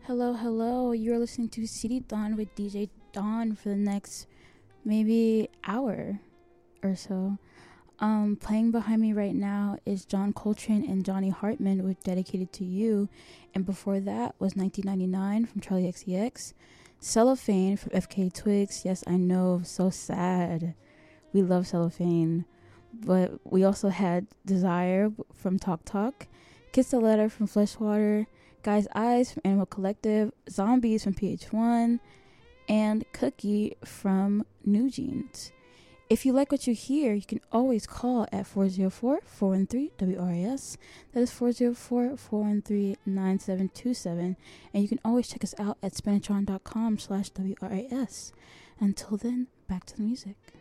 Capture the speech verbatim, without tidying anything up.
Hello, hello. You're listening to City Dawn with D J Dawn for the next maybe hour or so. Um, playing behind me right now is John Coltrane and Johnny Hartman with Dedicated to You. And before that was nineteen ninety-nine from Charlie X C X. Cellophane from F K Twigs. Yes, I know, so sad. We love Cellophane. But we also had Desire from Talk Talk. Kiss the Letter from Fleshwater. Guy's Eyes from Animal Collective. Zombies from P H one. And Cookie from New Jeans. If you like what you hear, you can always call at four oh four, four one three, W R I S. That is four oh four, four one three, nine seven two seven. And you can always check us out at spinatron.com slash W R I S. Until then, back to the music.